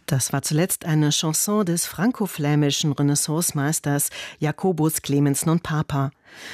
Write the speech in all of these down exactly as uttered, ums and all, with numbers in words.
Das war zuletzt eine Chanson des franco-flämischen Renaissancemeisters Jacobus Clemens non Papa.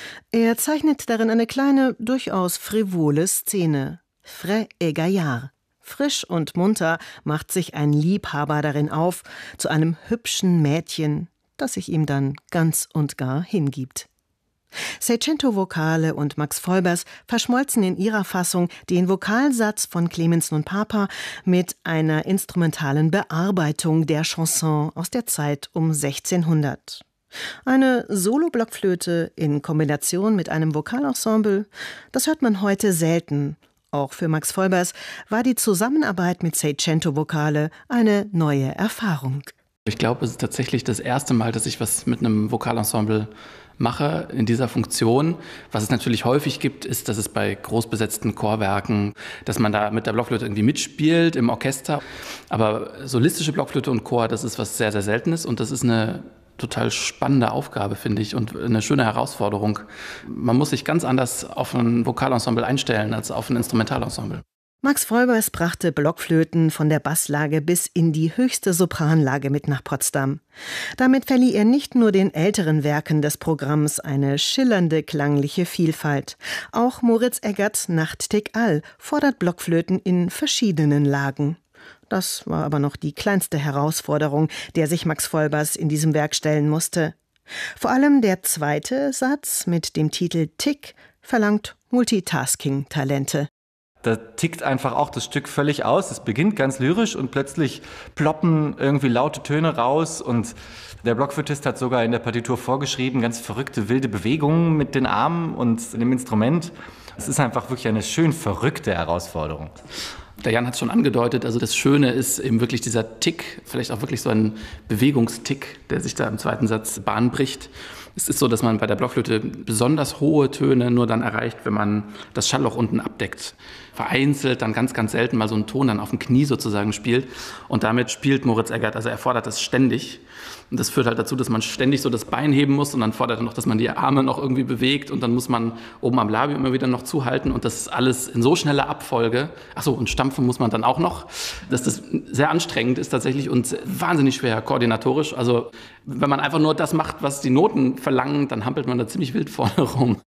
Er zeichnet darin eine kleine, durchaus frivole Szene. Frais et gaillard. Frisch und munter macht sich ein Liebhaber darin auf, zu einem hübschen Mädchen, das sich ihm dann ganz und gar hingibt. Seicento Vocale und Max Volbers verschmolzen in ihrer Fassung den Vokalsatz von Clemens non Papa mit einer instrumentalen Bearbeitung der Chanson aus der Zeit um sechzehnhundert. Eine Solo-Blockflöte in Kombination mit einem Vokalensemble, das hört man heute selten. Auch für Max Volbers war die Zusammenarbeit mit Seicento Vocale eine neue Erfahrung. Ich glaube, es ist tatsächlich das erste Mal, dass ich was mit einem Vokalensemble mache in dieser Funktion. Was es natürlich häufig gibt, ist, dass es bei großbesetzten Chorwerken, dass man da mit der Blockflöte irgendwie mitspielt im Orchester. Aber solistische Blockflöte und Chor, das ist was sehr, sehr Seltenes und das ist eine total spannende Aufgabe, finde ich, und eine schöne Herausforderung. Man muss sich ganz anders auf ein Vokalensemble einstellen als auf ein Instrumentalensemble. Max Volbers brachte Blockflöten von der Basslage bis in die höchste Sopranlage mit nach Potsdam. Damit verlieh er nicht nur den älteren Werken des Programms eine schillernde klangliche Vielfalt. Auch Moritz Eggerts Nachttig all fordert Blockflöten in verschiedenen Lagen. Das war aber noch die kleinste Herausforderung, der sich Max Volbers in diesem Werk stellen musste. Vor allem der zweite Satz mit dem Titel Tick verlangt Multitasking-Talente. Da tickt einfach auch das Stück völlig aus. Es beginnt ganz lyrisch und plötzlich ploppen irgendwie laute Töne raus. Und der Blockflötist hat sogar in der Partitur vorgeschrieben, ganz verrückte, wilde Bewegungen mit den Armen und dem Instrument. Es ist einfach wirklich eine schön verrückte Herausforderung. Der Jan hat es schon angedeutet, also das Schöne ist eben wirklich dieser Tick, vielleicht auch wirklich so ein Bewegungstick, der sich da im zweiten Satz Bahn bricht. Es ist so, dass man bei der Blockflöte besonders hohe Töne nur dann erreicht, wenn man das Schallloch unten abdeckt. Vereinzelt, dann ganz, ganz selten mal so einen Ton dann auf dem Knie sozusagen spielt. Und damit spielt Moritz Eggert, also er fordert das ständig. Und das führt halt dazu, dass man ständig so das Bein heben muss und dann fordert er noch, dass man die Arme noch irgendwie bewegt und dann muss man oben am Labium immer wieder noch zuhalten und das ist alles in so schneller Abfolge. Achso, und stampfen muss man dann auch noch, dass das sehr anstrengend ist tatsächlich und wahnsinnig schwer koordinatorisch. Also wenn man einfach nur das macht, was die Noten verlangen, dann hampelt man da ziemlich wild vorne rum.